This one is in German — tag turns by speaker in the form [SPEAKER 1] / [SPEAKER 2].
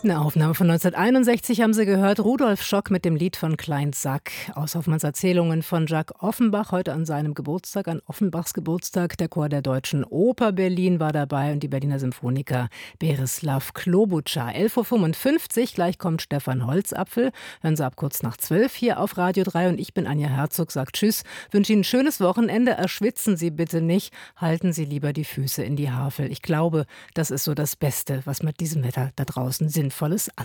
[SPEAKER 1] Eine Aufnahme von 1961 haben Sie gehört. Rudolf Schock mit dem Lied von Klein Sack aus Hoffmanns Erzählungen von Jacques Offenbach. Heute an seinem Geburtstag, an Offenbachs Geburtstag. Der Chor der Deutschen Oper Berlin war dabei und die Berliner Symphoniker Berislav Klobuchar. 11.55 Uhr, gleich kommt Stefan Holzapfel. Hören Sie ab kurz nach 12 hier auf Radio 3 und ich bin Anja Herzog, sagt Tschüss. Wünsche Ihnen ein schönes Wochenende. Erschwitzen Sie bitte nicht. Halten Sie lieber die Füße in die Havel. Ich glaube, das ist so das Beste, was mit diesem Wetter da draußen Sinnvolles